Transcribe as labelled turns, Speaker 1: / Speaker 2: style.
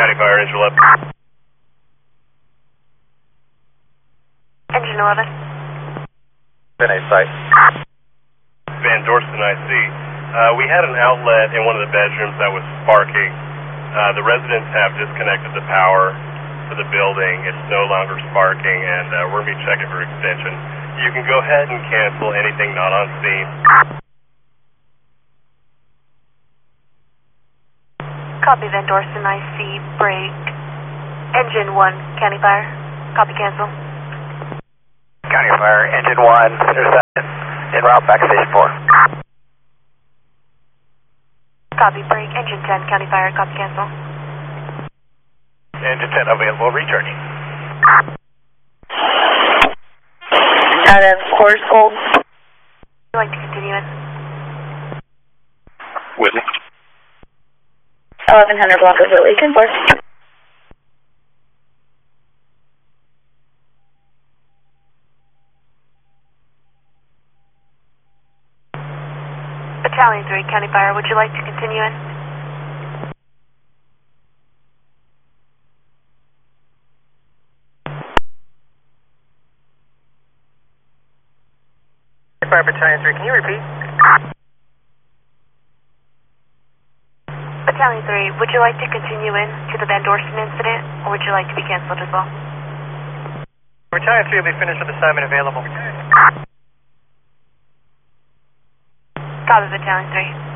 Speaker 1: County Fire, Engine 11.
Speaker 2: Engine 11.
Speaker 3: Been a site.
Speaker 1: Van Dorsten, I see. We had an outlet in one of the bedrooms that was sparking. The residents have disconnected the power for the building. It's no longer sparking, and we're going to be checking for extension. You can go ahead and cancel anything not on scene.
Speaker 2: Copy, Van Dorsten, I see. Break. Engine 1, County Fire. Copy, cancel.
Speaker 3: County Fire, Engine 1, intercept, en route back to Station 4.
Speaker 2: Copy, break. Engine 10, County Fire. Copy, cancel.
Speaker 3: Engine 10 available, returning.
Speaker 4: Out of course, hold.
Speaker 2: Would you like to continue in?
Speaker 3: Whitley.
Speaker 4: 1100 block of Whitley, 10-4.
Speaker 2: Battalion 3, County Fire. Would you like to continue in?
Speaker 3: Fire Battalion 3, can you repeat?
Speaker 2: Battalion 3, would you like to continue in to the Van Dorsten incident, or would you like to be canceled as well?
Speaker 3: Battalion 3 will be finished with assignment available.
Speaker 2: Copy, Battalion 3.